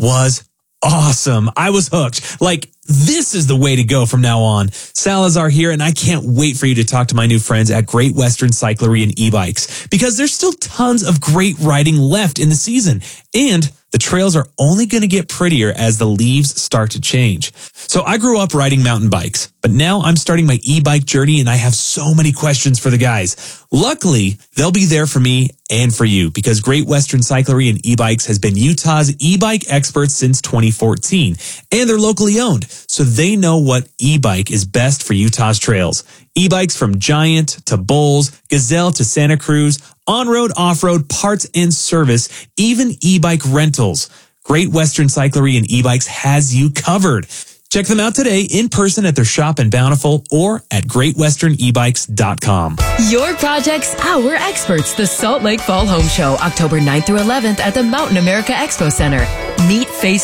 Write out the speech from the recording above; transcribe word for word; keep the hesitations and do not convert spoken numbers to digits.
was awesome. I was hooked. Like, this is the way to go from now on. Salazar here, and I can't wait for you to talk to my new friends at Great Western Cyclery and E-Bikes, because there's still tons of great riding left in the season, and the trails are only going to get prettier as the leaves start to change. So I grew up riding mountain bikes, but now I'm starting my e-bike journey, and I have so many questions for the guys. Luckily, they'll be there for me and for you, because Great Western Cyclery and E-Bikes has been Utah's e-bike experts since twenty fourteen, and they're locally owned, so they know what e-bike is best for Utah's trails. E-bikes from Giant to Bulls, Gazelle to Santa Cruz, on-road, off-road, parts and service, even e-bike rentals. Great Western Cyclery and E-Bikes has you covered. Check them out today in person at their shop in Bountiful or at great western e bikes dot com. Your projects, our experts. The Salt Lake Fall Home Show, October ninth through eleventh at the Mountain America Expo Center. Meet face